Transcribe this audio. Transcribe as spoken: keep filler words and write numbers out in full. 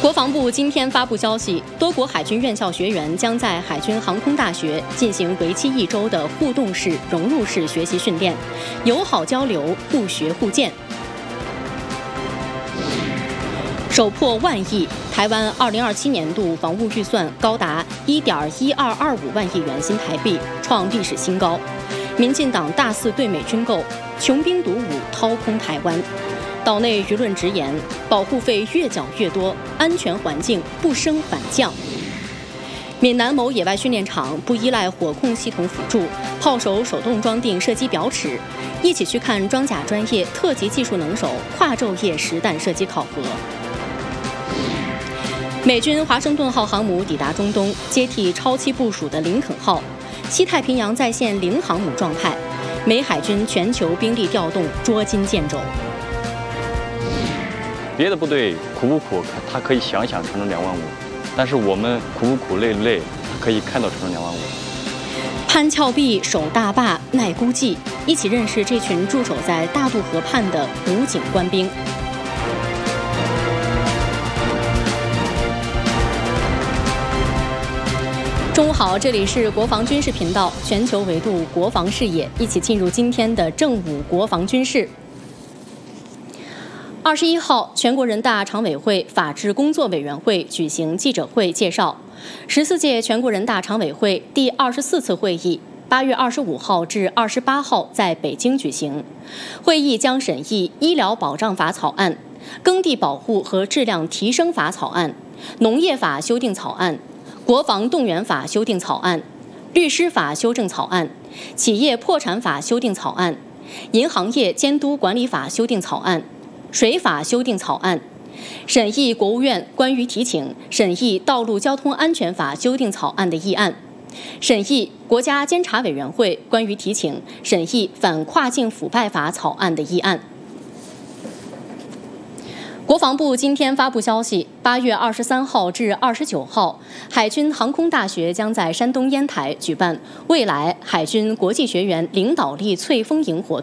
国防部今天发布消息，多国海军院校学员将在海军航空大学进行为期一周的互动式、融入式学习训练，友好交流，互学互鉴。首破万亿，台湾二零二七年度防务预算高达一点一二二五万亿元新台币，创历史新高。民进党大肆对美军购，穷兵黩武，掏空台湾。岛内舆论直言，保护费越缴越多，安全环境不升反降。闽南某野外训练场不依赖火控系统辅助，炮手手动装订射击表尺。一起去看装甲专业、特级技术能手跨昼夜实弹射击考核。美军华盛顿号航母抵达中东，接替超期部署的林肯号，西太平洋再现零航母状态。美海军全球兵力调动捉襟见肘。 别的部队苦不苦，他可以想想乘乘两万五，但是我们苦不苦，累不累，他可以看到乘乘两万五。 潘峭壁守大坝耐孤寂，一起认识这群驻守在大渡河畔的武警官兵。中午好，这里是国防军事频道，全球维度国防视野，一起进入今天的正午国防军事。二十一号，全国人大常委会法制工作委员会举行记者会，介绍十四届全国人大常委会第二十四次会议，八月二十五号至二十八号在北京举行。会议将审议医疗保障法草案、耕地保护和质量提升法草案、农业法修订草案、国防动员法修订草案、律师法修正草案、企业破产法修订草案、银行业监督管理法修订草案、水法修订草案，审议国务院关于提请审议道路交通安全法修订草案的议案，审议国家监察委员会关于提请审议反跨境腐败法草案的议案。国防部今天发布消息，八月二十三号至二十九号，海军航空大学将在山东烟台举办未来海军国际学员领导力翠风营活动。